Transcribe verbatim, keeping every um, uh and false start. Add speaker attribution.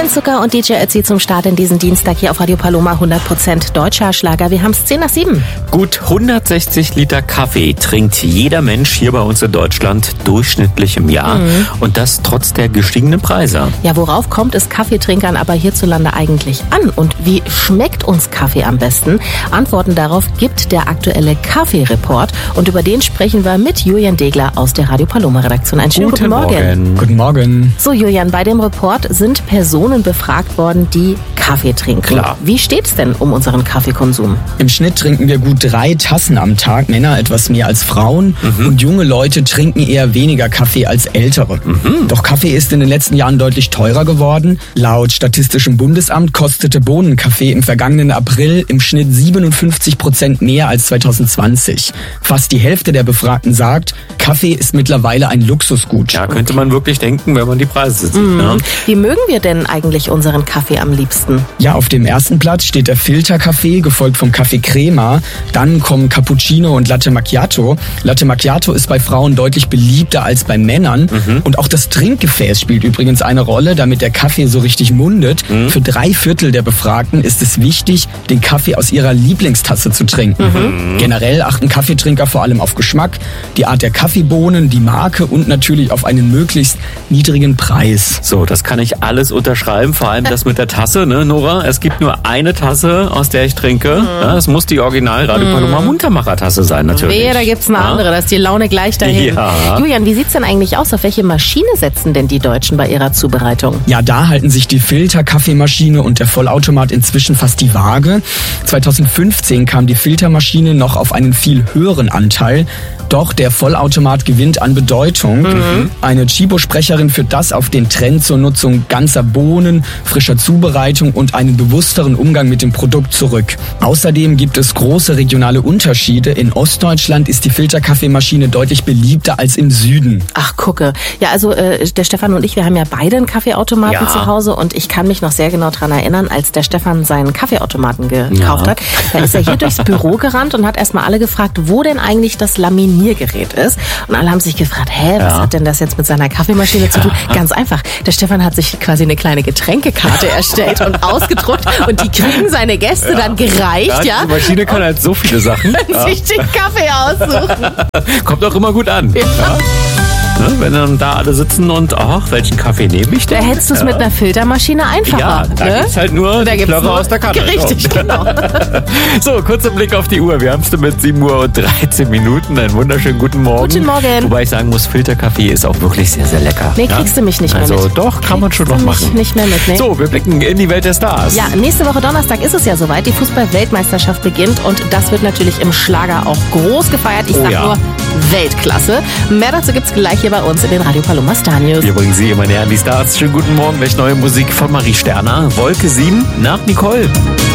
Speaker 1: Florian Zucker und D J Ötzi zum Start in diesen Dienstag hier auf Radio Paloma. hundert Prozent deutscher Schlager. Wir haben es zehn nach sieben.
Speaker 2: Gut hundertsechzig Liter Kaffee trinkt jeder Mensch hier bei uns in Deutschland durchschnittlich im Jahr. Mhm. Und das trotz der gestiegenen Preise.
Speaker 1: Ja, worauf kommt es Kaffeetrinkern aber hierzulande eigentlich an? Und wie schmeckt uns Kaffee am besten? Antworten darauf gibt der aktuelle Kaffee-Report. Und über den sprechen wir mit Julian Degler aus der Radio Paloma-Redaktion. Einen schönen guten, guten Morgen.
Speaker 2: Morgen.
Speaker 3: Guten Morgen.
Speaker 1: So, Julian, bei dem Report sind Personen befragt worden, die Kaffee trinken.
Speaker 2: Klar.
Speaker 1: Wie steht's denn um unseren Kaffeekonsum?
Speaker 3: Im Schnitt trinken wir gut drei Tassen am Tag, Männer etwas mehr als Frauen. Mhm. Und junge Leute trinken eher weniger Kaffee als ältere. Mhm. Doch Kaffee ist in den letzten Jahren deutlich teurer geworden. Laut Statistischem Bundesamt kostete Bohnenkaffee im vergangenen April im Schnitt siebenundfünfzig Prozent mehr als zwanzig zwanzig. Fast die Hälfte der Befragten sagt, Kaffee ist mittlerweile ein Luxusgut.
Speaker 2: Ja, könnte man wirklich denken, wenn man die Preise sieht.
Speaker 1: Mhm.
Speaker 2: Ne?
Speaker 1: Wie mögen wir denn eigentlich unseren Kaffee am liebsten?
Speaker 3: Ja, auf dem ersten Platz steht der Filterkaffee, gefolgt vom Kaffee Crema. Dann kommen Cappuccino und Latte Macchiato. Latte Macchiato ist bei Frauen deutlich beliebter als bei Männern. Mhm. Und auch das Trinkgefäß spielt übrigens eine Rolle, damit der Kaffee so richtig mundet. Mhm. Für drei Viertel der Befragten ist es wichtig, den Kaffee aus ihrer Lieblingstasse zu trinken. Mhm. Generell achten Kaffeetrinker vor allem auf Geschmack, die Art der Kaffeebohnen, die Marke und natürlich auf einen möglichst niedrigen Preis.
Speaker 2: So, das kann ich alles unterschreiben, vor allem das mit der Tasse, ne, Nora? Es gibt nur eine Tasse, aus der ich trinke. Mhm. Ja, es muss die Original Radio Paloma Muntermacher-Tasse sein, natürlich.
Speaker 1: Nee, da gibt's eine ja? andere, da ist die Laune gleich dahin.
Speaker 2: Ja.
Speaker 1: Julian, wie sieht's denn eigentlich aus? Auf welche Maschine setzen denn die Deutschen bei ihrer Zubereitung?
Speaker 3: Ja, da halten sich die Filterkaffeemaschine und der Vollautomat inzwischen fast die Waage. zweitausendfünfzehn kam die Filtermaschine noch auf einen viel höheren Anteil. Doch der Vollautomat gewinnt an Bedeutung. Mhm. Eine Chibo-Sprecherin führt das auf den Trend zur Nutzung ganzer Bohnen, frischer Zubereitung und einen bewussteren Umgang mit dem Produkt zurück. Außerdem gibt es große regionale Unterschiede. In Ostdeutschland ist die Filterkaffeemaschine deutlich beliebter als im Süden.
Speaker 1: Ach, gucke. Ja, also äh, der Stefan und ich, wir haben ja beide einen Kaffeeautomaten ja. zu Hause und ich kann mich noch sehr genau daran erinnern, als der Stefan seinen Kaffeeautomaten gekauft ja. hat. Da ist er hier durchs Büro gerannt und hat erstmal alle gefragt, wo denn eigentlich das Laminiergerät ist. Und alle haben sich gefragt, hä, was ja. hat denn das jetzt mit seiner Kaffeemaschine ja. zu tun? Ganz einfach. Der Stefan hat sich quasi eine kleine Getränkekarte erstellt und ausgedruckt und die kriegen seine Gäste ja. dann gereicht, ja.
Speaker 2: Die Maschine kann halt so viele Sachen.
Speaker 1: Und ja. sich den Kaffee aussuchen.
Speaker 2: Kommt auch immer gut an. Ja. Ja. Ne, wenn dann da alle sitzen und, ach, welchen Kaffee nehme ich denn?
Speaker 1: Da hättest du es ja. mit einer Filtermaschine einfacher.
Speaker 2: Ja, da ne? gibt's halt nur
Speaker 1: da
Speaker 2: die Plörre aus der Kanne.
Speaker 1: Richtig, genau.
Speaker 2: So, kurzer Blick auf die Uhr. Wir haben es mit sieben Uhr und dreizehn Minuten. Einen wunderschönen guten Morgen.
Speaker 1: Guten Morgen.
Speaker 2: Wobei ich sagen muss, Filterkaffee ist auch wirklich sehr, sehr lecker.
Speaker 1: Nee, ja? kriegst du mich nicht mehr
Speaker 2: also,
Speaker 1: mit.
Speaker 2: Also doch, kann man schon noch machen.
Speaker 1: Nicht mehr mit, ne?
Speaker 2: So, wir blicken in die Welt der Stars.
Speaker 1: Ja, nächste Woche Donnerstag ist es ja soweit. Die Fußball-Weltmeisterschaft beginnt und das wird natürlich im Schlager auch groß gefeiert. Ich
Speaker 2: oh,
Speaker 1: sag
Speaker 2: ja.
Speaker 1: nur Weltklasse. Mehr dazu gibt's gleich hier bei uns in den Radio Paloma Star News.
Speaker 2: Wir bringen Sie immer näher an die Stars. Schönen guten Morgen. Gleich neue Musik von Marie Sterner. Wolke sieben nach Nicole.